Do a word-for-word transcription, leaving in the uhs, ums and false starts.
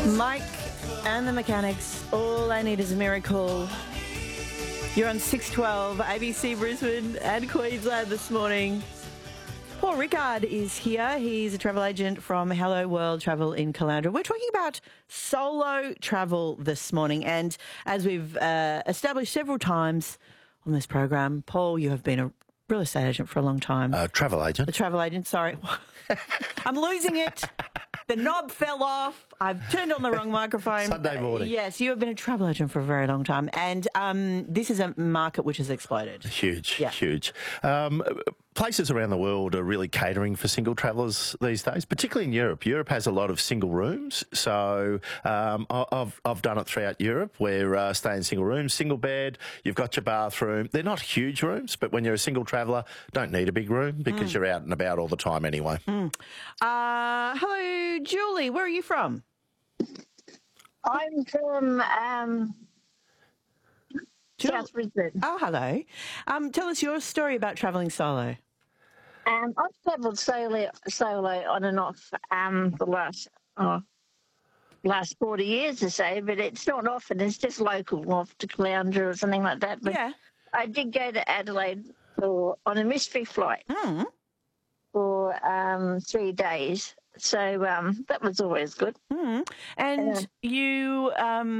Mike and the Mechanics, All I Need Is a Miracle. You're on six twelve, A B C Brisbane and Queensland this morning. Paul Rickard is here. He's a travel agent from Hello World Travel in Caloundra. We're talking about solo travel this morning, and as we've uh, established several times on this program, Paul, you have been a real estate agent for a long time. Uh, travel agent. A travel agent, sorry. I'm losing it. The knob fell off. I've turned on the wrong microphone. Sunday morning. Uh, yes, you have been a travel agent for a very long time. And um, this is a market which has exploded. Huge, Yeah. huge. Um, places around the world are really catering for single travellers these days, particularly in Europe. Europe has a lot of single rooms. So um, I- I've, I've done it throughout Europe where uh, stay in single rooms, single bed, you've got your bathroom. They're not huge rooms, but when you're a single traveller, don't need a big room because Mm. you're out and about all the time anyway. Mm. Uh, hello, Julie. Where are you from? I'm from um, Julie. South Brisbane. Oh, hello. Um, tell us your story about travelling solo. Um, I've travelled solo, solo on and off um, the last oh, last forty years or so, but it's not often. It's just local, off to Caloundra or something like that. But Yeah. I did go to Adelaide for on a mystery flight Mm. for um, three days. So um, that was always good. Mm. And Yeah. you... Um,